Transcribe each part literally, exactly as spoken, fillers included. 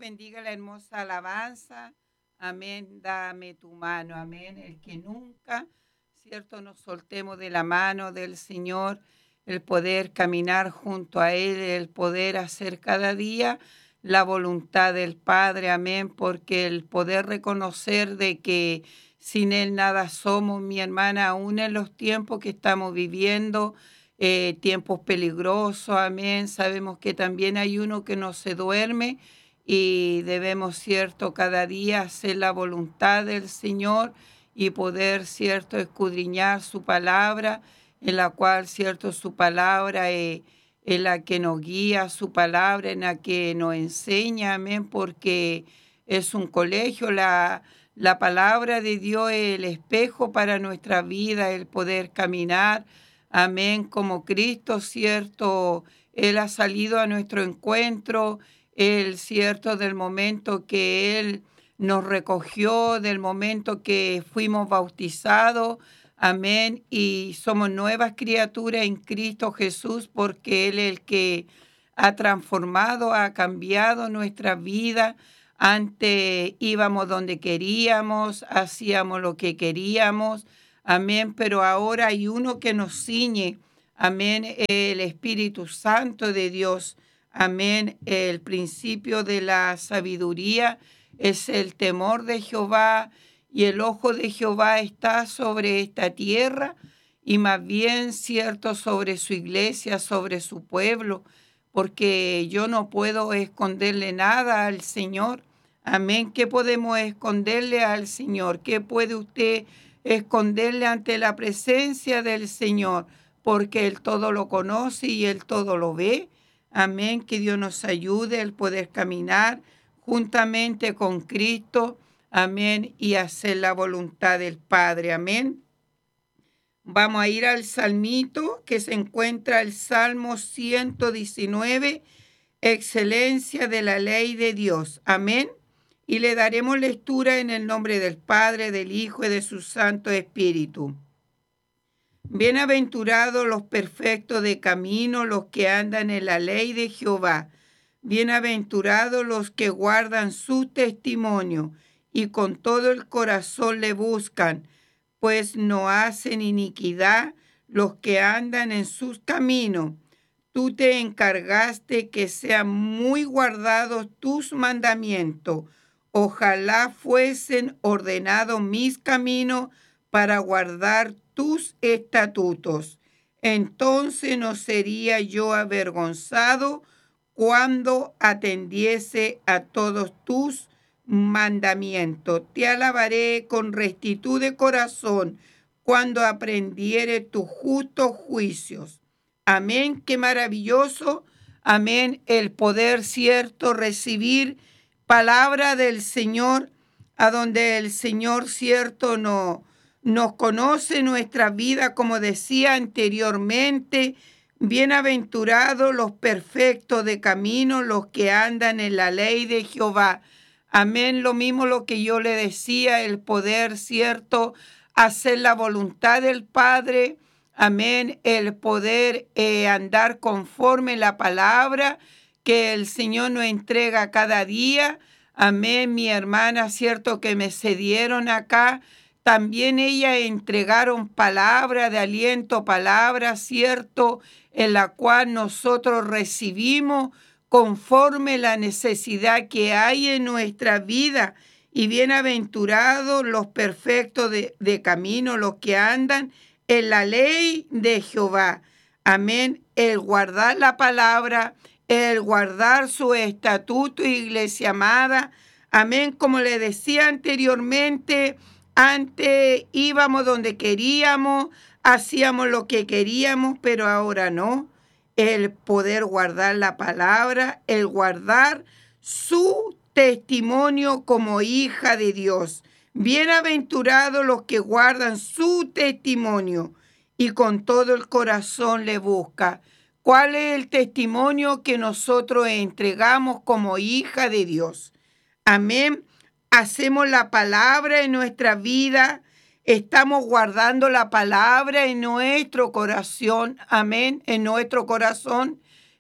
bendiga la hermosa alabanza. Amén. Dame tu mano. Amén. El que nunca, cierto, nos soltemos de la mano del Señor, el poder caminar junto a Él, el poder hacer cada día la voluntad del Padre. Amén. Porque el poder reconocer de que sin Él nada somos, mi hermana, aún en los tiempos que estamos viviendo, eh, tiempos peligrosos, amén. Sabemos que también hay uno que no se duerme y debemos, cierto, cada día hacer la voluntad del Señor y poder, cierto, escudriñar su palabra, en la cual, cierto, su palabra es, es la que nos guía, su palabra en la que nos enseña, amén, porque es un colegio, la, la palabra de Dios es el espejo para nuestra vida, el poder caminar, amén, como Cristo, cierto, Él ha salido a nuestro encuentro, Él, cierto, del momento que Él nos recogió, del momento que fuimos bautizados, amén, y somos nuevas criaturas en Cristo Jesús, porque Él es el que ha transformado, ha cambiado nuestra vida. Antes íbamos donde queríamos, hacíamos lo que queríamos, amén, pero ahora hay uno que nos ciñe, amén, el Espíritu Santo de Dios, amén. El principio de la sabiduría es el temor de Jehová, y el ojo de Jehová está sobre esta tierra, y más bien, cierto, sobre su iglesia, sobre su pueblo, porque yo no puedo esconderle nada al Señor. Amén. ¿Qué podemos esconderle al Señor? ¿Qué puede usted esconderle ante la presencia del Señor? Porque Él todo lo conoce y Él todo lo ve. Amén. Que Dios nos ayude el poder caminar juntamente con Cristo. Amén. Y hacer la voluntad del Padre. Amén. Vamos a ir al salmito que se encuentra el Salmo ciento diecinueve, excelencia de la ley de Dios. Amén. Y le daremos lectura en el nombre del Padre, del Hijo y de su Santo Espíritu. Bienaventurados los perfectos de camino, los que andan en la ley de Jehová. Bienaventurados los que guardan su testimonio y con todo el corazón le buscan, pues no hacen iniquidad los que andan en sus caminos. Tú te encargaste que sean muy guardados tus mandamientos. Ojalá fuesen ordenados mis caminos para guardar tus estatutos. Entonces no sería yo avergonzado cuando atendiese a todos tus mandamientos. Te alabaré con rectitud de corazón cuando aprendiere tus justos juicios. Amén, qué maravilloso, amén, el poder, cierto, recibir palabra del Señor, a donde el Señor, cierto, no, nos conoce nuestra vida, como decía anteriormente. Bienaventurados los perfectos de camino, los que andan en la ley de Jehová. Amén, lo mismo lo que yo le decía, el poder, cierto, hacer la voluntad del Padre. Amén, el poder eh, andar conforme la palabra que el Señor nos entrega cada día. Amén, mi hermana, cierto, que me cedieron acá. También ellas entregaron palabra de aliento, palabra, cierto, en la cual nosotros recibimos conforme la necesidad que hay en nuestra vida. Y bienaventurados los perfectos de, de camino, los que andan en la ley de Jehová. Amén. El guardar la palabra, el guardar su estatuto, iglesia amada. Amén. Como le decía anteriormente, antes íbamos donde queríamos, hacíamos lo que queríamos, pero ahora no. El poder guardar la palabra, el guardar su testimonio como hija de Dios. Bienaventurados los que guardan su testimonio y con todo el corazón le busca. ¿Cuál es el testimonio que nosotros entregamos como hija de Dios? Amén. Hacemos la palabra en nuestra vida. Estamos guardando la palabra en nuestro corazón. Amén. En nuestro corazón.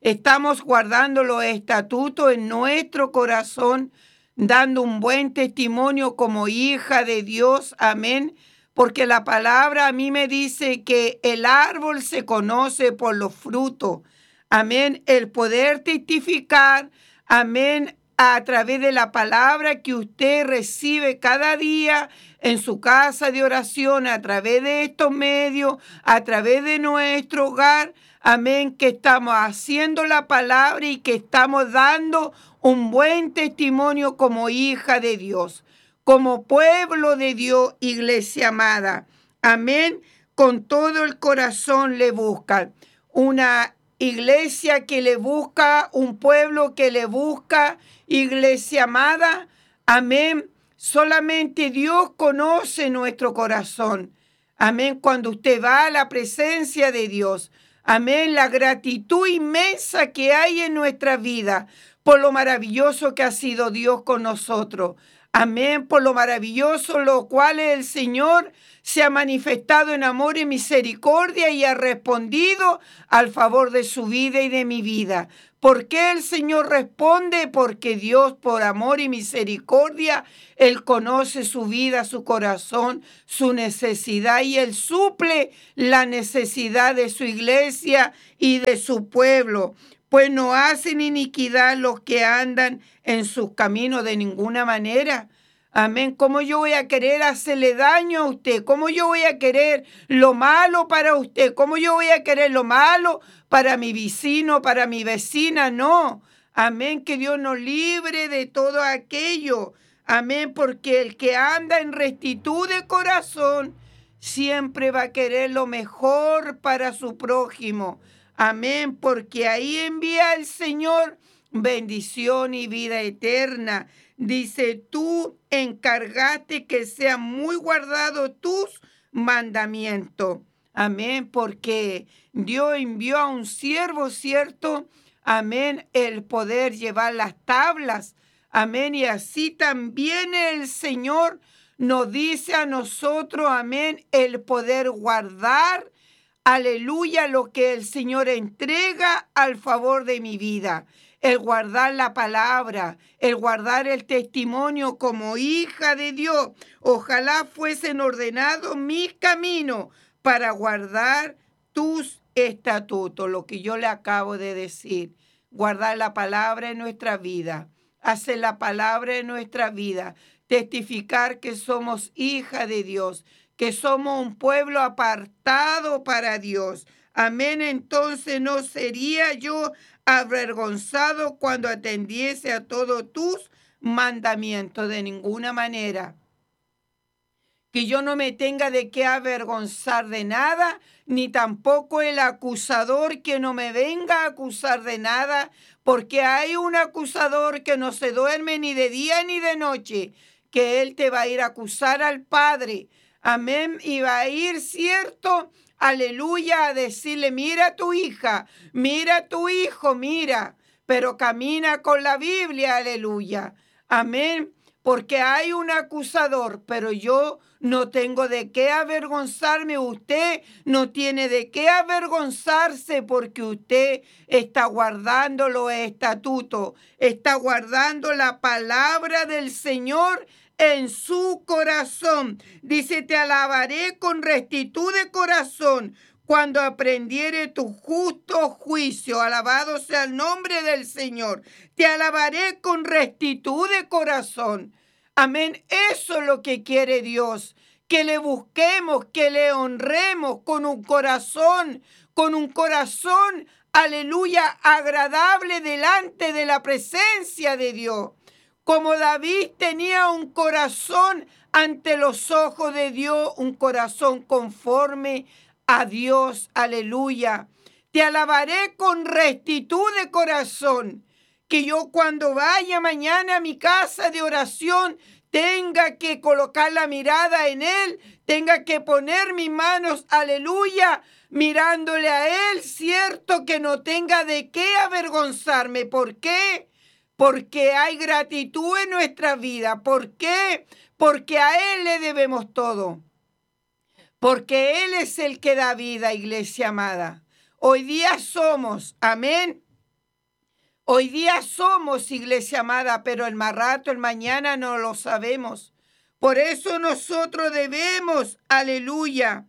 Estamos guardando los estatutos en nuestro corazón, dando un buen testimonio como hija de Dios. Amén. Porque la palabra a mí me dice que el árbol se conoce por los frutos. Amén. El poder testificar, amén, a través de la palabra que usted recibe cada día en su casa de oración, a través de estos medios, a través de nuestro hogar. Amén, que estamos haciendo la palabra y que estamos dando un buen testimonio como hija de Dios, como pueblo de Dios, iglesia amada. Amén, con todo el corazón le buscan. Una iglesia que le busca, un pueblo que le busca, iglesia amada. Amén. Solamente Dios conoce nuestro corazón. Amén. Cuando usted va a la presencia de Dios. Amén. La gratitud inmensa que hay en nuestra vida por lo maravilloso que ha sido Dios con nosotros. Amén. Por lo maravilloso lo cual el Señor se ha manifestado en amor y misericordia y ha respondido al favor de su vida y de mi vida. ¿Por qué el Señor responde? Porque Dios, por amor y misericordia, Él conoce su vida, su corazón, su necesidad, y Él suple la necesidad de su iglesia y de su pueblo. Pues no hacen iniquidad los que andan en sus caminos de ninguna manera. Amén. ¿Cómo yo voy a querer hacerle daño a usted? ¿Cómo yo voy a querer lo malo para usted? ¿Cómo yo voy a querer lo malo para mi vecino, para mi vecina? No. Amén. Que Dios nos libre de todo aquello. Amén. Porque el que anda en rectitud de corazón siempre va a querer lo mejor para su prójimo. Amén. Porque ahí envía el Señor bendición y vida eterna. Dice, tú encargaste que sean muy guardados tus mandamientos. Amén, porque Dios envió a un siervo, ¿cierto? Amén, el poder llevar las tablas. Amén, y así también el Señor nos dice a nosotros, amén, el poder guardar, aleluya, lo que el Señor entrega al favor de mi vida. El guardar la palabra, el guardar el testimonio como hija de Dios. Ojalá fuesen ordenados mis caminos para guardar tus estatutos, lo que yo le acabo de decir. Guardar la palabra en nuestra vida, hacer la palabra en nuestra vida, testificar que somos hija de Dios, que somos un pueblo apartado para Dios. Amén. Entonces no sería yo avergonzado cuando atendiese a todos tus mandamientos, de ninguna manera. Que yo no me tenga de qué avergonzar de nada, ni tampoco el acusador que no me venga a acusar de nada, porque hay un acusador que no se duerme ni de día ni de noche, que él te va a ir a acusar al Padre. Amén. Y va a ir, cierto, aleluya, a decirle, mira a tu hija, mira a tu hijo, mira, pero camina con la Biblia, aleluya. Amén. Porque hay un acusador, pero yo no tengo de qué avergonzarme. Usted no tiene de qué avergonzarse porque usted está guardando los estatutos, está guardando la palabra del Señor en su corazón. Dice, te alabaré con rectitud de corazón cuando aprendiere tu justo juicio. Alabado sea el nombre del Señor. Te alabaré con rectitud de corazón. Amén. Eso es lo que quiere Dios. Que le busquemos, que le honremos con un corazón, con un corazón, aleluya, agradable delante de la presencia de Dios. Como David tenía un corazón ante los ojos de Dios, un corazón conforme a Dios, aleluya. Te alabaré con rectitud de corazón, que yo cuando vaya mañana a mi casa de oración tenga que colocar la mirada en Él, tenga que poner mis manos, aleluya, mirándole a Él, cierto, que no tenga de qué avergonzarme. ¿Por qué? Porque hay gratitud en nuestra vida. ¿Por qué? Porque a Él le debemos todo. Porque Él es el que da vida, iglesia amada. Hoy día somos, amén, Hoy día somos iglesia amada, pero el más rato, el mañana no lo sabemos. Por eso nosotros debemos, aleluya,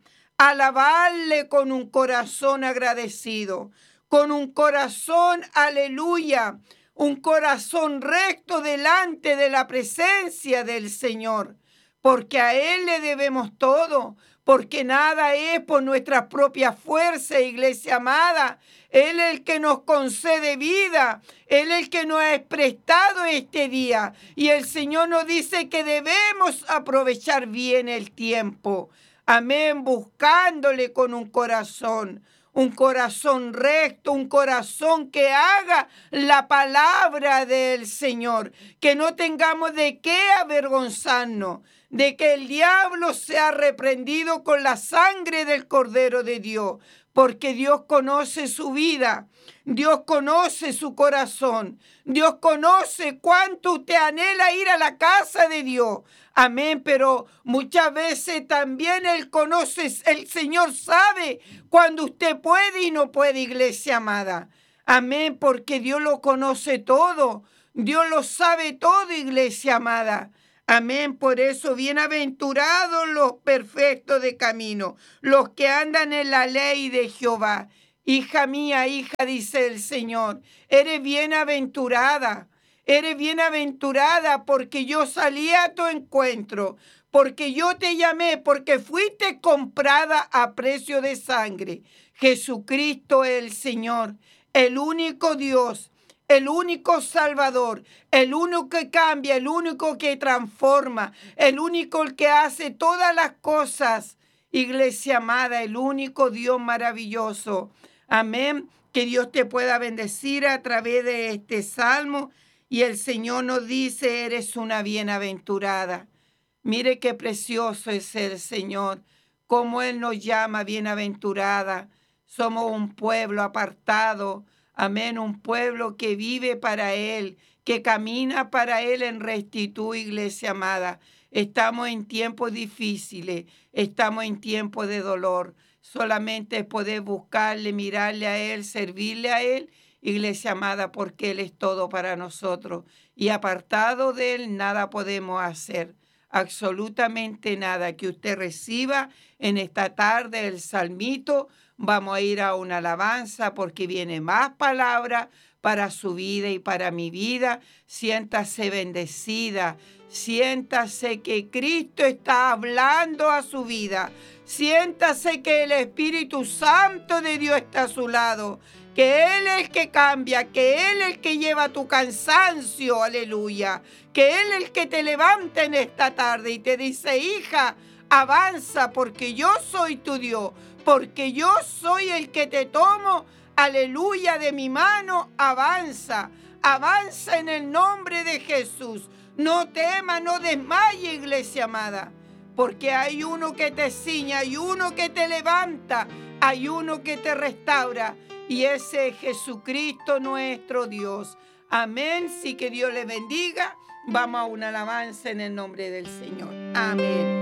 alabarle con un corazón agradecido, con un corazón, aleluya, un corazón recto delante de la presencia del Señor, porque a Él le debemos todo, porque nada es por nuestra propia fuerza, iglesia amada. Él es el que nos concede vida, Él es el que nos ha prestado este día. Y el Señor nos dice que debemos aprovechar bien el tiempo. Amén, buscándole con un corazón, un corazón recto, un corazón que haga la palabra del Señor, que no tengamos de qué avergonzarnos, de que el diablo sea reprendido con la sangre del Cordero de Dios, porque Dios conoce su vida, Dios conoce su corazón, Dios conoce cuánto usted anhela ir a la casa de Dios. Amén, pero muchas veces también Él conoce, el Señor sabe cuando usted puede y no puede, iglesia amada. Amén, porque Dios lo conoce todo, Dios lo sabe todo, iglesia amada. Amén, por eso bienaventurados los perfectos de camino, los que andan en la ley de Jehová. Hija mía, hija, dice el Señor, eres bienaventurada, eres bienaventurada porque yo salí a tu encuentro, porque yo te llamé, porque fuiste comprada a precio de sangre. Jesucristo es el Señor, el único Dios, el único Salvador, el único que cambia, el único que transforma, el único que hace todas las cosas. Iglesia amada, el único Dios maravilloso. Amén. Que Dios te pueda bendecir a través de este salmo. Y el Señor nos dice, eres una bienaventurada. Mire qué precioso es el Señor, cómo Él nos llama bienaventurada. Somos un pueblo apartado. Amén, un pueblo que vive para Él, que camina para Él en rectitud, iglesia amada. Estamos en tiempos difíciles, estamos en tiempos de dolor. Solamente poder buscarle, mirarle a Él, servirle a Él, iglesia amada, porque Él es todo para nosotros. Y apartado de Él, nada podemos hacer. Absolutamente nada. Que usted reciba en esta tarde el salmito. Vamos a ir a una alabanza porque viene más palabra para su vida y para mi vida. Siéntase bendecida. Siéntase que Cristo está hablando a su vida. Siéntase que el Espíritu Santo de Dios está a su lado. Que Él es el que cambia, que Él es el que lleva tu cansancio, aleluya. Que Él es el que te levanta en esta tarde y te dice, hija, avanza porque yo soy tu Dios, porque yo soy el que te tomo, aleluya, de mi mano, avanza, avanza en el nombre de Jesús. No temas, no desmayes, iglesia amada, porque hay uno que te ciña, hay uno que te levanta, hay uno que te restaura. Y ese es Jesucristo nuestro Dios. Amén. Sí, que Dios le bendiga. Vamos a una alabanza en el nombre del Señor. Amén.